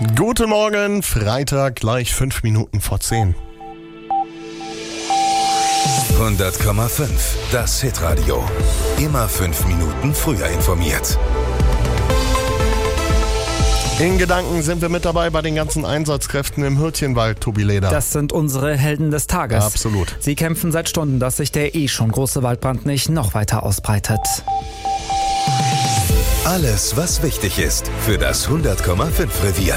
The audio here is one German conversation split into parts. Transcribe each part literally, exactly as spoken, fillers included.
Guten Morgen, Freitag, gleich fünf Minuten vor zehn. hundert Komma fünf, das Hitradio. Immer fünf Minuten früher informiert. In Gedanken sind wir mit dabei bei den ganzen Einsatzkräften im Hürtchenwald, Tobi Leder. Das sind unsere Helden des Tages. Absolut. Sie kämpfen seit Stunden, dass sich der eh schon große Waldbrand nicht noch weiter ausbreitet. Alles, was wichtig ist für das hundert Komma fünf Revier.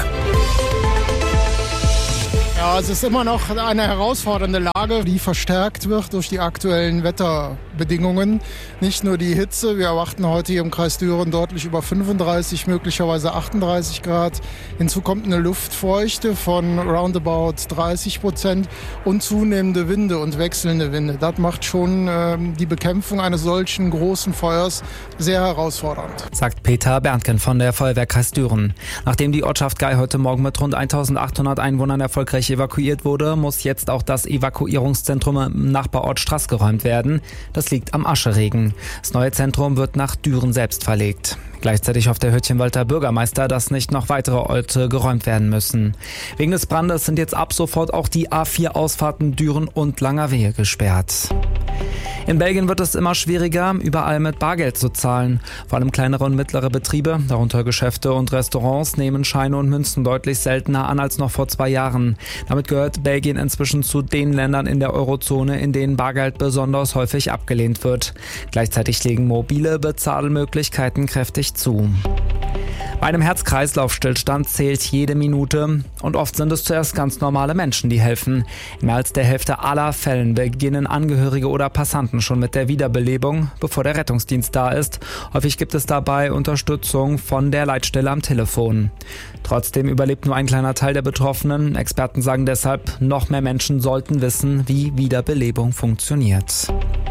Ja, es ist immer noch eine herausfordernde Lage, die verstärkt wird durch die aktuellen Wetterbedingungen. Nicht nur die Hitze, wir erwarten heute hier im Kreis Düren deutlich über fünfunddreißig, möglicherweise achtunddreißig Grad. Hinzu kommt eine Luftfeuchte von roundabout dreißig Prozent und zunehmende Winde und wechselnde Winde. Das macht schon äh, die Bekämpfung eines solchen großen Feuers sehr herausfordernd. Sagt Peter Berntgen von der Feuerwehr Kreis Düren. Nachdem die Ortschaft Gei heute Morgen mit rund eintausendachthundert Einwohnern erfolgreich evakuiert wurde, muss jetzt auch das Evakuierungszentrum im Nachbarort Straß geräumt werden. Das liegt am Ascheregen. Das neue Zentrum wird nach Düren selbst verlegt. Gleichzeitig hofft der Hürtchenwalder Bürgermeister, dass nicht noch weitere Orte geräumt werden müssen. Wegen des Brandes sind jetzt ab sofort auch die A vier Ausfahrten Düren und Langerwehe gesperrt. In Belgien wird es immer schwieriger, überall mit Bargeld zu zahlen. Vor allem kleinere und mittlere Betriebe, darunter Geschäfte und Restaurants, nehmen Scheine und Münzen deutlich seltener an als noch vor zwei Jahren. Damit gehört Belgien inzwischen zu den Ländern in der Eurozone, in denen Bargeld besonders häufig abgelehnt wird. Gleichzeitig legen mobile Bezahlmöglichkeiten kräftig zu. Bei einem Herz-Kreislauf-Stillstand zählt jede Minute und oft sind es zuerst ganz normale Menschen, die helfen. In mehr als der Hälfte aller Fällen beginnen Angehörige oder Passanten schon mit der Wiederbelebung, bevor der Rettungsdienst da ist. Häufig gibt es dabei Unterstützung von der Leitstelle am Telefon. Trotzdem überlebt nur ein kleiner Teil der Betroffenen. Experten sagen deshalb, noch mehr Menschen sollten wissen, wie Wiederbelebung funktioniert.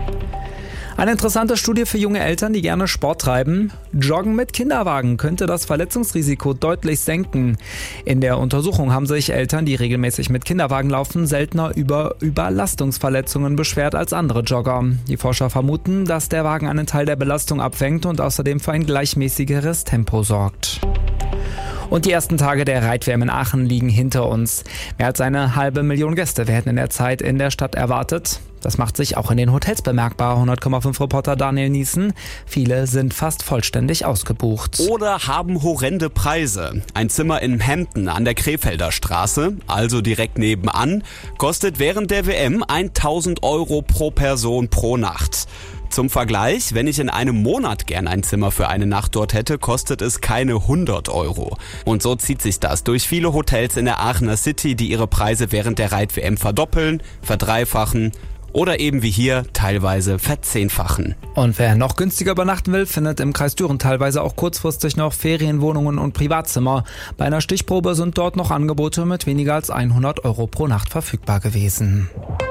Eine interessante Studie für junge Eltern, die gerne Sport treiben. Joggen mit Kinderwagen könnte das Verletzungsrisiko deutlich senken. In der Untersuchung haben sich Eltern, die regelmäßig mit Kinderwagen laufen, seltener über Überlastungsverletzungen beschwert als andere Jogger. Die Forscher vermuten, dass der Wagen einen Teil der Belastung abfängt und außerdem für ein gleichmäßigeres Tempo sorgt. Und die ersten Tage der Reit-W M in Aachen liegen hinter uns. Mehr als eine halbe Million Gäste werden in der Zeit in der Stadt erwartet. Das macht sich auch in den Hotels bemerkbar, hundert Komma fünf Reporter Daniel Niesen. Viele sind fast vollständig ausgebucht. Oder haben horrende Preise. Ein Zimmer in Hampton an der Krefelder Straße, also direkt nebenan, kostet während der W M tausend Euro pro Person pro Nacht. Zum Vergleich, wenn ich in einem Monat gern ein Zimmer für eine Nacht dort hätte, kostet es keine hundert Euro. Und so zieht sich das durch viele Hotels in der Aachener City, die ihre Preise während der Reit-W M verdoppeln, verdreifachen oder eben wie hier teilweise verzehnfachen. Und wer noch günstiger übernachten will, findet im Kreis Düren teilweise auch kurzfristig noch Ferienwohnungen und Privatzimmer. Bei einer Stichprobe sind dort noch Angebote mit weniger als hundert Euro pro Nacht verfügbar gewesen.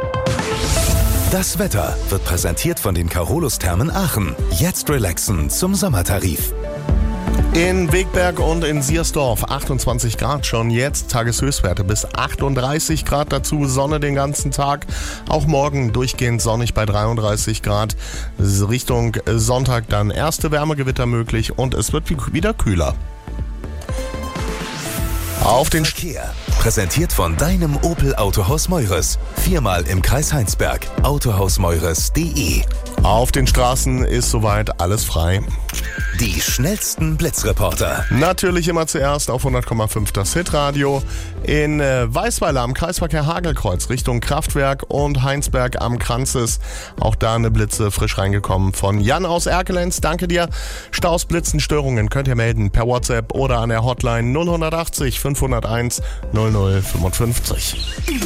Das Wetter wird präsentiert von den Carolus Thermen Aachen. Jetzt relaxen zum Sommertarif. In Wegberg und in Siersdorf achtundzwanzig Grad schon jetzt, Tageshöchstwerte bis achtunddreißig Grad, dazu Sonne den ganzen Tag. Auch morgen durchgehend sonnig bei dreiunddreißig Grad. Richtung Sonntag dann erste Wärmegewitter möglich und es wird wieder kühler. Auf den Verkehr. Präsentiert von deinem Opel Autohaus Meures. Viermal im Kreis Heinsberg. autohaus meures punkt de. Auf den Straßen ist soweit alles frei. Die schnellsten Blitzreporter. Natürlich immer zuerst auf hundert Komma fünf das Hitradio. In äh, Weißweiler am Kreisverkehr Hagelkreuz Richtung Kraftwerk und Heinsberg am Kranzes. Auch da eine Blitze frisch reingekommen von Jan aus Erkelenz. Danke dir. Staus, Blitzen, Störungen könnt ihr melden per WhatsApp oder an der Hotline null achtzig fünfhunderteins null null fünfundfünfzig.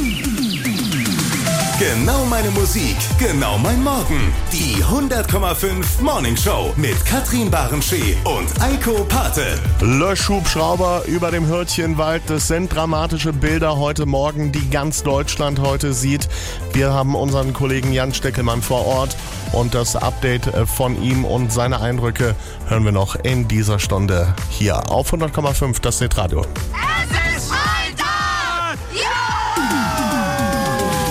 Genau meine Musik, genau mein Morgen. Die hundert Komma fünf Morning Show mit Katrin Barenschee und Eiko Pate. Löschhubschrauber über dem Hürtchenwald. Das sind dramatische Bilder heute Morgen, die ganz Deutschland heute sieht. Wir haben unseren Kollegen Jan Steckelmann vor Ort und das Update von ihm und seine Eindrücke hören wir noch in dieser Stunde hier auf hundert Komma fünf das Hitradio.